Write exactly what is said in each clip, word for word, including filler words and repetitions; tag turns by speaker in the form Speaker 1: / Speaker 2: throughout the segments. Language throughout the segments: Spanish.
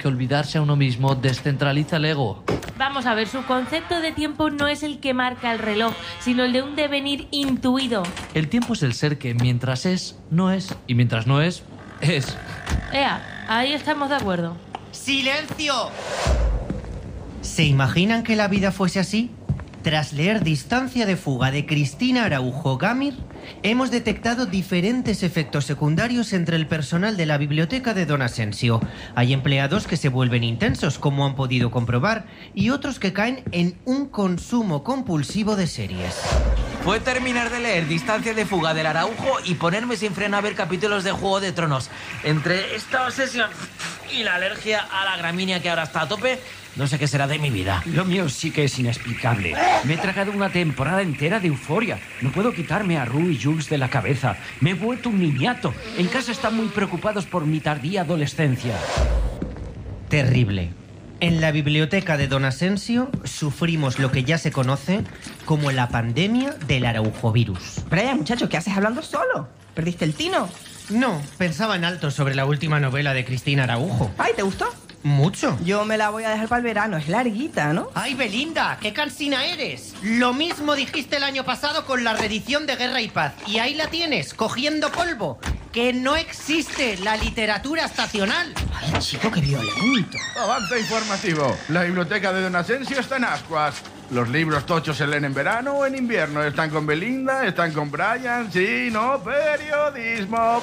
Speaker 1: que olvidarse a uno mismo descentraliza el ego.
Speaker 2: Vamos a ver, su concepto de tiempo no es el que marca el reloj, sino el de un devenir intuido.
Speaker 1: El tiempo es el ser que mientras es, no es, y mientras no es, es.
Speaker 2: Ea, ahí estamos de acuerdo.
Speaker 3: ¡Silencio! ¿Se imaginan que la vida fuese así? Tras leer Distancia de fuga de Cristina Araujo Gamir, hemos detectado diferentes efectos secundarios entre el personal de la biblioteca de Don Asensio. Hay empleados que se vuelven intensos, como han podido comprobar, y otros que caen en un consumo compulsivo de series.
Speaker 4: Fue terminar de leer Distancia de fuga del Araujo y ponerme sin freno a ver capítulos de Juego de Tronos. Entre esta obsesión y la alergia a la gramínea que ahora está a tope, no sé qué será de mi vida.
Speaker 5: Lo mío sí que es inexplicable. Me he tragado una temporada entera de Euforia. No puedo quitarme a Rue y Jules de la cabeza. Me he vuelto un niñato. En casa están muy preocupados por mi tardía adolescencia.
Speaker 3: Terrible. En la biblioteca de Don Asensio sufrimos lo que ya se conoce como la pandemia del araujovirus.
Speaker 6: Brian, muchacho, ¿qué haces hablando solo? ¿Perdiste el tino?
Speaker 3: No, pensaba en alto sobre la última novela de Cristina Araujo.
Speaker 6: Ay, ¿te gustó?
Speaker 3: Mucho.
Speaker 6: Yo me la voy a dejar para el verano, es larguita, ¿no?
Speaker 3: ¡Ay, Belinda! ¡Qué cansina eres! Lo mismo dijiste el año pasado con la reedición de Guerra y Paz. Y ahí la tienes, cogiendo polvo. Que no existe la literatura estacional.
Speaker 6: Ay, chico, qué violento.
Speaker 7: Avance informativo. La biblioteca de Don Asensio está en ascuas. Los libros tochos se leen en verano o en invierno. Están con Belinda, están con Brian. Sí, no, periodismo.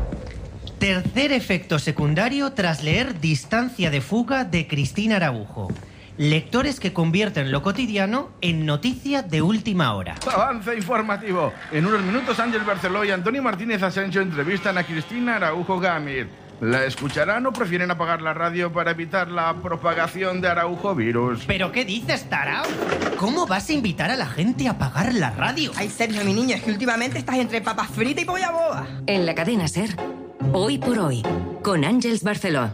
Speaker 3: Tercer efecto secundario tras leer Distancia de fuga de Cristina Araujo. Lectores que convierten lo cotidiano en noticia de última hora.
Speaker 7: Avance informativo. En unos minutos Ángel Barceló y Antonio Martínez Asensio entrevistan a Cristina Araujo Gamir. ¿La escucharán o prefieren apagar la radio para evitar la propagación de Araujo virus?
Speaker 3: ¿Pero qué dices, tarao? ¿Cómo vas a invitar a la gente a apagar la radio?
Speaker 6: Ay, Sergio, mi niño, es que últimamente estás entre papas fritas y polla boba.
Speaker 8: En la cadena SER, Hoy por Hoy, con Ángeles Barceló.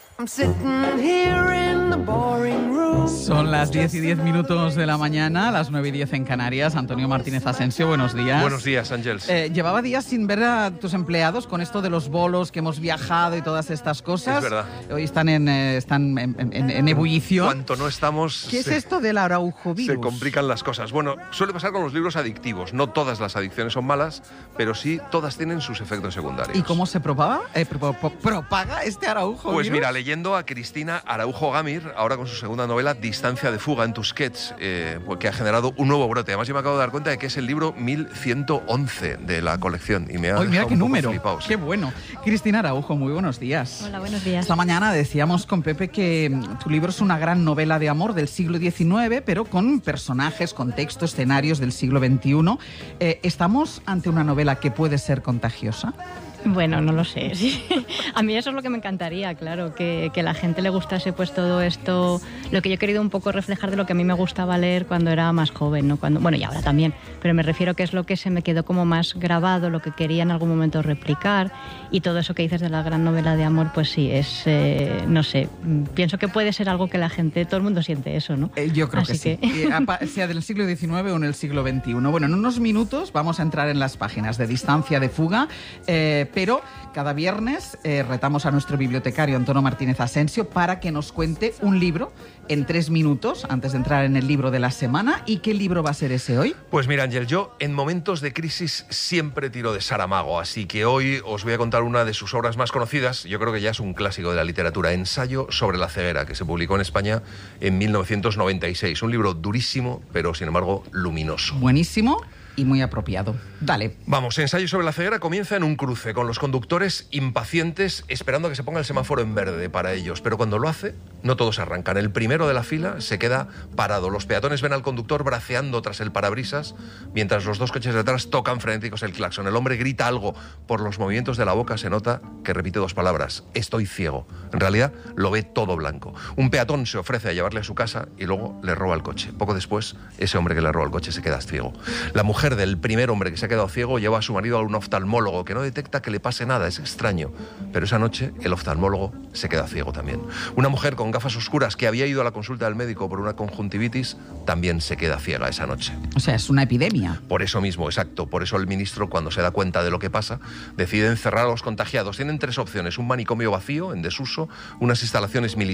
Speaker 9: Son las diez y diez minutos de la mañana, las nueve y diez en Canarias. Antonio Martínez Asensio, buenos días.
Speaker 10: Buenos días, Ángeles.
Speaker 9: Eh, llevaba días sin ver a tus empleados con esto de los bolos, que hemos viajado y todas estas cosas.
Speaker 10: Es verdad.
Speaker 9: Hoy están en, eh, están en, en, en ebullición.
Speaker 10: Cuanto no estamos...
Speaker 9: ¿Qué
Speaker 10: se,
Speaker 9: es esto del araujovirus?
Speaker 10: Se complican las cosas. Bueno, suele pasar con los libros adictivos. No todas las adicciones son malas, pero sí todas tienen sus efectos secundarios.
Speaker 9: ¿Y cómo se propaga, eh, pro, pro, propaga este araujovirus?
Speaker 10: Pues mira, leyendo a Cristina Araujo Gamir, ahora con su segunda novela, Distancia de fuga en Tusquets, eh, que ha generado un nuevo brote. Además, yo me acabo de dar cuenta de que es el libro mil ciento once de la colección. Y me ha
Speaker 9: ¡Ay, mira qué número!
Speaker 10: Flipado, sí.
Speaker 9: ¡Qué bueno! Cristina Araujo, muy buenos días.
Speaker 11: Hola, buenos días.
Speaker 9: Esta mañana decíamos con Pepe que tu libro es una gran novela de amor del siglo diecinueve, pero con personajes, contextos, escenarios del siglo veintiuno. Eh, ¿Estamos ante una novela que puede ser contagiosa?
Speaker 11: Bueno, no lo sé. Sí. A mí eso es lo que me encantaría, claro, que, que a la gente le gustase pues todo esto, lo que yo he querido un poco reflejar de lo que a mí me gustaba leer cuando era más joven, ¿no? Cuando, bueno, y ahora también, pero me refiero que es lo que se me quedó como más grabado, lo que quería en algún momento replicar, y todo eso que dices de la gran novela de amor, pues sí, es, eh, no sé, pienso que puede ser algo que la gente, todo el mundo siente eso, ¿no?
Speaker 9: Eh, yo creo
Speaker 11: Así
Speaker 9: que sí, que... sea del siglo diecinueve o en el siglo veintiuno. Bueno, en unos minutos vamos a entrar en las páginas de Distancia de fuga, eh, pero cada viernes eh, retamos a nuestro bibliotecario Antonio Martínez Asensio para que nos cuente un libro en tres minutos antes de entrar en el libro de la semana. ¿Y qué libro va a ser ese hoy?
Speaker 10: Pues mira, Ángel, yo en momentos de crisis siempre tiro de Saramago, así que hoy os voy a contar una de sus obras más conocidas. Yo creo que ya es un clásico de la literatura, Ensayo sobre la ceguera, que se publicó en España en mil novecientos noventa y seis. Un libro durísimo, pero sin embargo luminoso.
Speaker 9: Buenísimo y muy apropiado. Dale.
Speaker 10: Vamos, Ensayo sobre la ceguera comienza en un cruce, con los conductores impacientes esperando a que se ponga el semáforo en verde para ellos. Pero cuando lo hace, no todos arrancan. El primero de la fila se queda parado. Los peatones ven al conductor braceando tras el parabrisas, mientras los dos coches detrás tocan frenéticos el claxon. El hombre grita algo. Por los movimientos de la boca se nota que repite dos palabras. Estoy ciego. En realidad, lo ve todo blanco. Un peatón se ofrece a llevarle a su casa y luego le roba el coche. Poco después, ese hombre que le roba el coche se queda ciego. La mujer del primer hombre que se ha quedado ciego lleva a su marido a un oftalmólogo que no detecta que le pase nada, es extraño. Pero esa noche el oftalmólogo se queda ciego también. Una mujer con gafas oscuras que había ido a la consulta del médico por una conjuntivitis también se queda ciega esa noche.
Speaker 9: O sea, es una epidemia.
Speaker 10: Por eso mismo, exacto. Por eso el ministro, cuando se da cuenta de lo que pasa, decide encerrar a los contagiados. Tienen tres opciones: un manicomio vacío, en desuso, unas instalaciones militares